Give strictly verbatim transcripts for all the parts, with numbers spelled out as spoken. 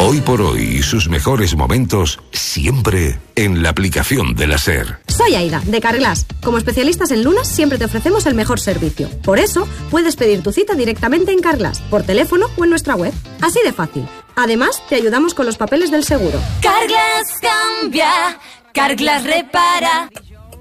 Hoy por hoy y sus mejores momentos siempre en la aplicación de la SER. Soy Aida, de Carglass. Como especialistas en lunas siempre te ofrecemos el mejor servicio. Por eso puedes pedir tu cita directamente en Carglass, por teléfono o en nuestra web. Así de fácil. Además, te ayudamos con los papeles del seguro. Carglass cambia, Carglass repara.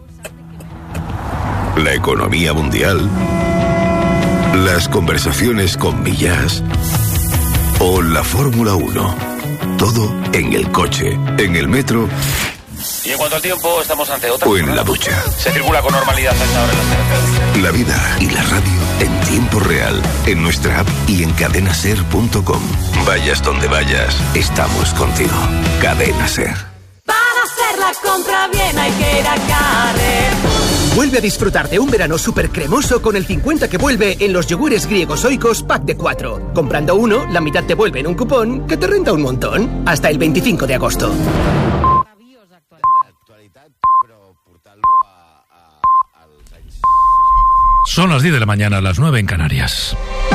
La economía mundial, las conversaciones con Millás o la Fórmula uno. Todo en el coche, en el metro. Y en cuanto al tiempo, estamos ante otra. O en la ducha. Se circula con normalidad a esta hora en las carreteras. La vida y la radio en tiempo real, en nuestra app y en cadena ser punto com. Vayas donde vayas, estamos contigo. Cadena Ser. Para hacer la compra bien hay que ir a Carrefour. Vuelve a disfrutar de un verano súper cremoso con el cincuenta que vuelve en los yogures griegos Oikos pack de cuatro. Comprando uno, la mitad te vuelve en un cupón que te renta un montón. Hasta el veinticinco de agosto. Son las diez de la mañana, las nueve en Canarias.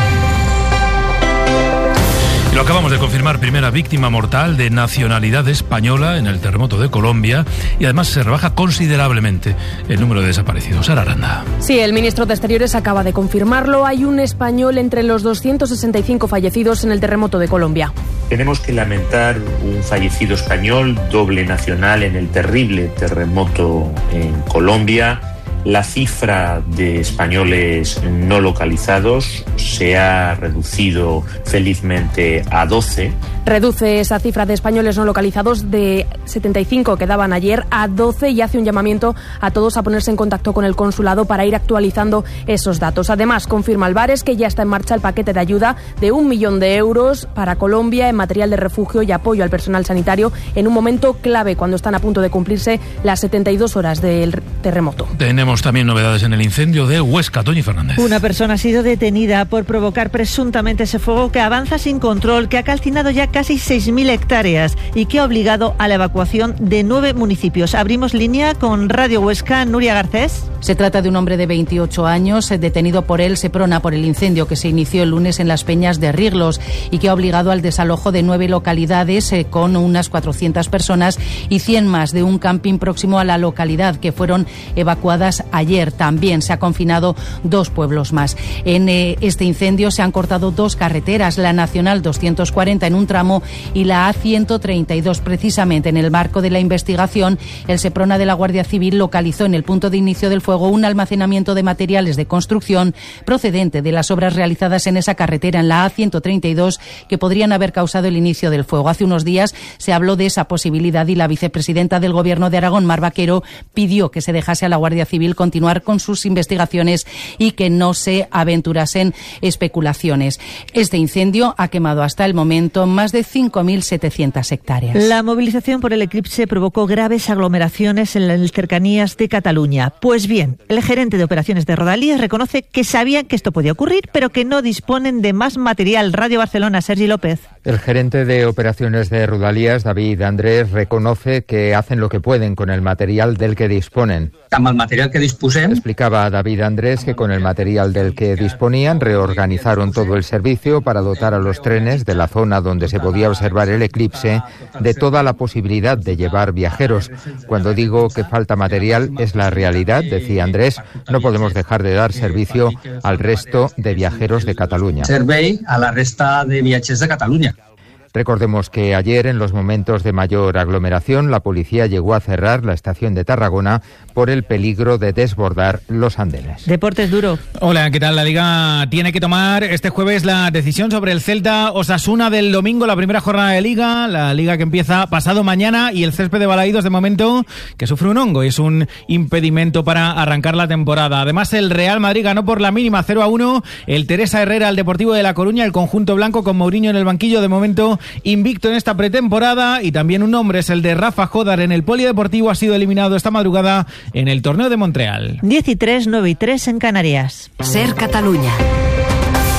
Y lo acabamos de confirmar, primera víctima mortal de nacionalidad española en el terremoto de Colombia, y además se rebaja considerablemente el número de desaparecidos. Sara Aranda. Sí, el ministro de Exteriores acaba de confirmarlo. Hay un español entre los doscientos sesenta y cinco fallecidos en el terremoto de Colombia. Tenemos que lamentar un fallecido español, doble nacional, en el terrible terremoto en Colombia. La cifra de españoles no localizados se ha reducido felizmente a doce. Reduce esa cifra de españoles no localizados de setenta y cinco que daban ayer a doce y hace un llamamiento a todos a ponerse en contacto con el consulado para ir actualizando esos datos. Además, confirma Álvarez que ya está en marcha el paquete de ayuda de un millón de euros para Colombia en material de refugio y apoyo al personal sanitario en un momento clave cuando están a punto de cumplirse las setenta y dos horas del terremoto. Tenemos también novedades en el incendio de Huesca. Toñi Fernández. Una persona ha sido detenida por provocar presuntamente ese fuego que avanza sin control, que ha calcinado ya casi seis mil hectáreas y que ha obligado a la evacuación de nueve municipios. Abrimos línea con Radio Huesca. Nuria Garcés. Se trata de un hombre de veintiocho años, detenido por el Seprona por el incendio que se inició el lunes en las Peñas de Riglos y que ha obligado al desalojo de nueve localidades eh, con unas cuatrocientas personas y cien más de un camping próximo a la localidad que fueron evacuadas ayer. También se ha confinado dos pueblos más. En eh, este incendio se han cortado dos carreteras, la Nacional doscientos cuarenta en un tramo y la A ciento treinta y dos. Precisamente en el marco de la investigación, el Seprona de la Guardia Civil localizó en el punto de inicio del fuego un almacenamiento de materiales de construcción procedente de las obras realizadas en esa carretera, en la A ciento treinta y dos, que podrían haber causado el inicio del fuego. Hace unos días se habló de esa posibilidad y la vicepresidenta del Gobierno de Aragón, Mar Vaquero, pidió que se dejase a la Guardia Civil continuar con sus investigaciones y que no se aventurasen especulaciones. Este incendio ha quemado hasta el momento más de cinco mil setecientas hectáreas. La movilización por el eclipse provocó graves aglomeraciones en las cercanías de Cataluña. Pues bien, el gerente de operaciones de Rodalies reconoce que sabían que esto podía ocurrir, pero que no disponen de más material. Radio Barcelona, Sergi López. El gerente de operaciones de Rodalies, David Andrés, reconoce que hacen lo que pueden con el material del que disponen. Amb el material que disposem. Explicaba David Andrés que con el material del que disponían reorganizaron todo el servicio para dotar a los trenes de la zona donde se podía observar el eclipse de toda la posibilidad de llevar viajeros. Cuando digo que falta material es la realidad, decía Andrés, no podemos dejar de dar servicio al resto de viajeros de Cataluña. Servei a la resta de viatgers de Catalunya. Recordemos que ayer, en los momentos de mayor aglomeración, la policía llegó a cerrar la estación de Tarragona por el peligro de desbordar los andenes. Deportes Duro. Hola, ¿qué tal? La Liga tiene que tomar este jueves la decisión sobre el Celta Osasuna del domingo, la primera jornada de Liga, la Liga que empieza pasado mañana, y el Césped de Balaídos de momento que sufre un hongo, es un impedimento para arrancar la temporada. Además, el Real Madrid ganó por la mínima cero a uno, el Teresa Herrera al Deportivo de La Coruña, el conjunto blanco con Mourinho en el banquillo de momento invicto en esta pretemporada, y también un nombre es el de Rafa Jodar en el Polideportivo, ha sido eliminado esta madrugada en el torneo de Montreal. diez y tres, nueve y tres en Canarias. Ser Catalunya.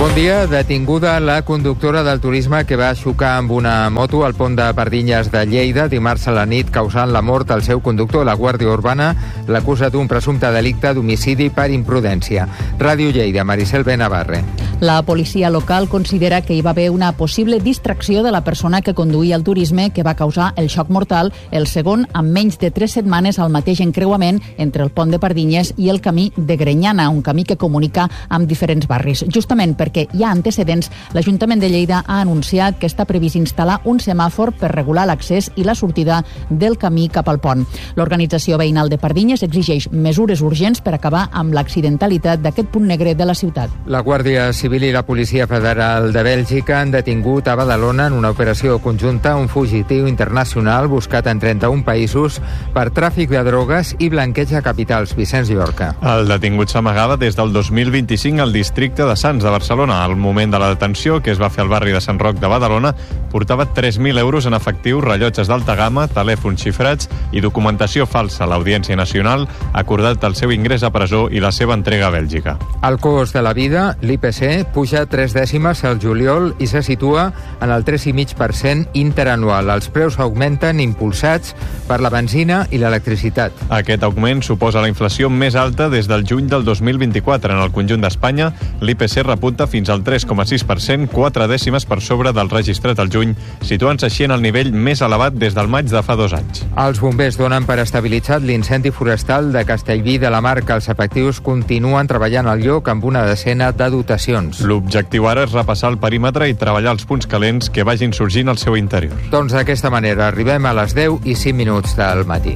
Bon dia. Detinguda la conductora del turisme que va xocar amb una moto al pont de Pardinyes de Lleida dimarts a la nit, causant la mort al seu conductor. La Guàrdia Urbana l'acusa d'un presumpte delicte d'homicidi per imprudència. Ràdio Lleida, Maricel Benavarre. La policia local considera que hi va haver una possible distracció de la persona que conduïa el turisme que va causar el xoc mortal, el segon amb menys de tres setmanes al mateix encreuament entre el pont de Pardinyes i el camí de Grenyana, un camí que comunica amb diferents barris. Justament perquè hi ha antecedents, l'Ajuntament de Lleida ha anunciat que està previst instal·lar un semàfor per regular l'accés i la sortida del camí cap al pont. L'organització veïnal de Pardinyes exigeix mesures urgents per acabar amb l'accidentalitat d'aquest punt negre de la ciutat. La Guàrdia Civil i la Policia Federal de Bèlgica han detingut a Badalona en una operació conjunta un fugitiu internacional buscat en trenta-un països per tràfic de drogues i blanqueig de capitals. Vicenç Llorca. El detingut s'amagava des del dos mil vint-i-cinc al districte de Sants de Barcelona. Al moment de la detenció, que es va fer al barri de Sant Roc de Badalona, portava tres mil euros en efectiu, rellotges d'alta gamma, telèfons xifrats i documentació falsa. L'Audiència Nacional ha acordat el seu ingrés a presó i la seva entrega a Bèlgica. El cost de la vida, l'I P C, puja tres dècimes al juliol i se situa en el tres coma cinc per cent interanual. Els preus augmenten impulsats per la benzina i l'electricitat. Aquest augment suposa la inflació més alta des del juny del dos mil vint-i-quatre. En el conjunt d'Espanya, l'I P C repunta fins al tres coma sis per cent, quatre dècimes per sobre del registrat al juny, situant-se així en el nivell més elevat des del maig de fa dos anys. Els bombers donen per estabilitzat l'incendi forestal de Castellví de la Marca. Els efectius continuen treballant al lloc amb una decena de dotacions. L'objectiu ara és repassar el perímetre i treballar els punts calents que vagin sorgint al seu interior. Doncs d'aquesta manera arribem a les deu i cinc minuts del matí.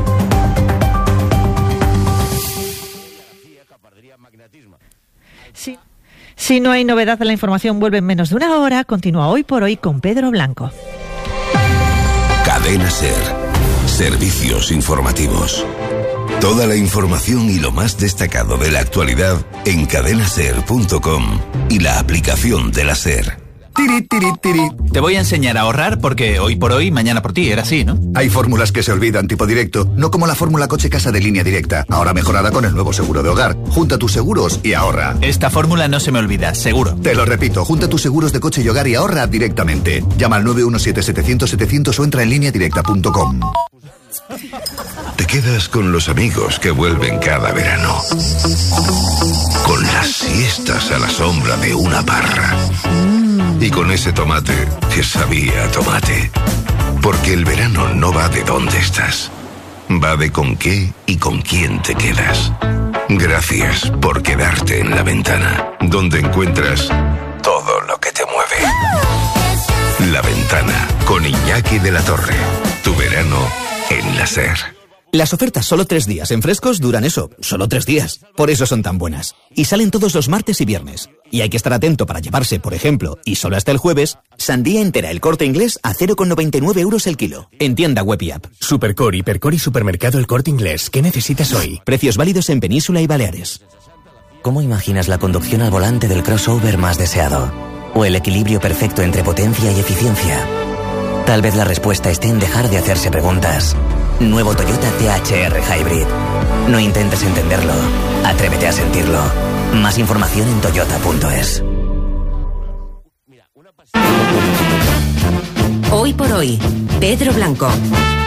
Sí. Si no hay novedad en la información, vuelve en menos de una hora. Continúa Hoy por Hoy con Pedro Blanco. Cadena SER. Servicios informativos. Toda la información y lo más destacado de la actualidad en cadena ser punto com y la aplicación de la SER. Tiri, tiri, tiri. Te voy a enseñar a ahorrar porque hoy por hoy, mañana por ti, era así, ¿no? Hay fórmulas que se olvidan tipo directo, no como la fórmula coche-casa de Línea Directa, ahora mejorada con el nuevo seguro de hogar. Junta tus seguros y ahorra. Esta fórmula no se me olvida, seguro. Te lo repito, junta tus seguros de coche y hogar y ahorra directamente. Llama al nueve uno siete setecientos setecientos o entra en línea directa punto com. Te quedas con los amigos que vuelven cada verano. Con las siestas a la sombra de una parra. Y con ese tomate que sabía a tomate. Porque el verano no va de dónde estás. Va de con qué y con quién te quedas. Gracias por quedarte en La Ventana, donde encuentras todo lo que te mueve. La Ventana, con Iñaki de la Torre. Tu verano en la SER. Las ofertas solo tres días en Frescos duran eso, solo tres días. Por eso son tan buenas. Y salen todos los martes y viernes. Y hay que estar atento para llevarse, por ejemplo, y solo hasta el jueves, sandía entera El Corte Inglés a cero coma noventa y nueve euros el kilo. En tienda web y app. Supercore, Hipercore y Supermercado El Corte Inglés. ¿Qué necesitas hoy? Precios válidos en Península y Baleares. ¿Cómo imaginas la conducción al volante del crossover más deseado? ¿O el equilibrio perfecto entre potencia y eficiencia? Tal vez la respuesta esté en dejar de hacerse preguntas. Nuevo Toyota T H R Hybrid. No intentes entenderlo, atrévete a sentirlo. Más información en toyota punto es. Hoy por hoy, Pedro Blanco.